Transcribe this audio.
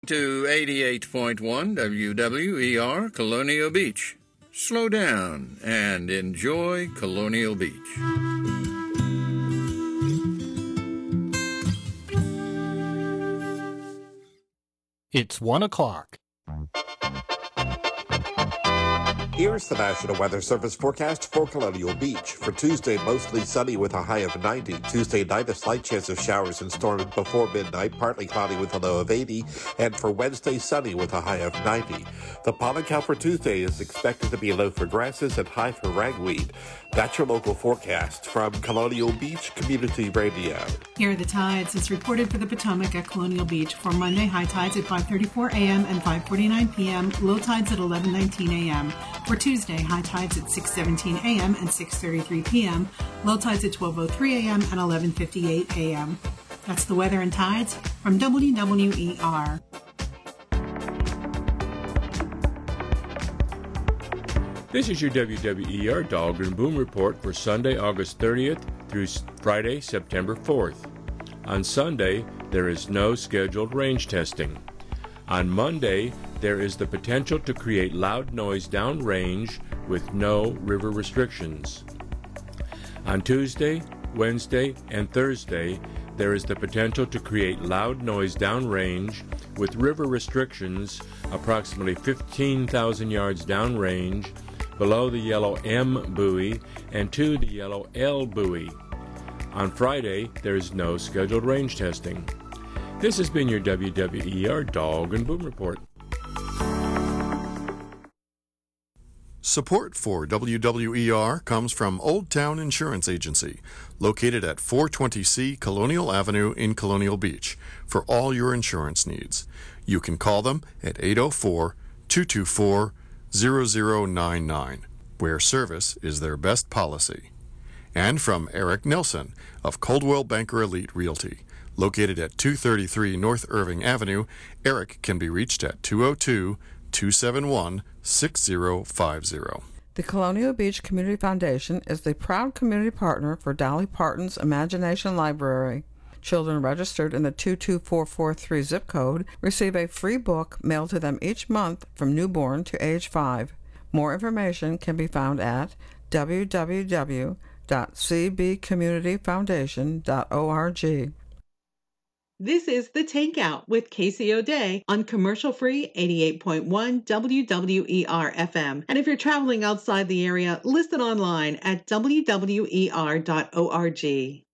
to 88.1 WWER Colonial Beach. Slow down and enjoy Colonial Beach. It's 1 o'clock. Here's the National Weather Service forecast for Colonial Beach. For Tuesday, mostly sunny with a high of 90. Tuesday night, a slight chance of showers and storms before midnight, partly cloudy with a low of 80. And for Wednesday, sunny with a high of 90. The pollen count for Tuesday is expected to be low for grasses and high for ragweed. That's your local forecast from Colonial Beach Community Radio. Here are the tides. It's reported for the Potomac at Colonial Beach for Monday, high tides at 5:34 a.m. and 5:49 p.m., low tides at 11:19 a.m. For Tuesday, high tides at 6:17 a.m. and 6:33 p.m., low tides at 12:03 a.m. and 11:58 a.m. That's the weather and tides from WWER. This is your WWER Dahlgren Boom Report for Sunday, August 30th through Friday, September 4th. On Sunday, there is no scheduled range testing. On Monday, there is the potential to create loud noise downrange with no river restrictions. On Tuesday, Wednesday, and Thursday, there is the potential to create loud noise downrange with river restrictions approximately 15,000 yards downrange below the yellow M buoy and to the yellow L buoy. On Friday, there is no scheduled range testing. This has been your WWER Dahlgren Boom Report. Support for WWER comes from Old Town Insurance Agency, located at 420C Colonial Avenue in Colonial Beach, for all your insurance needs. You can call them at 804-224-0099, where service is their best policy. And from Eric Nelson of Coldwell Banker Elite Realty, located at 233 North Irving Avenue. Eric can be reached at 202-271-6050. The Colonial Beach Community Foundation is the proud community partner for Dolly Parton's Imagination Library. Children registered in the 22443 zip code receive a free book mailed to them each month from newborn to age 5. More information can be found at www.cbcommunityfoundation.org. This is The Takeout with Casey O'Day on commercial-free 88.1 WWER FM. And if you're traveling outside the area, listen online at wwer.org.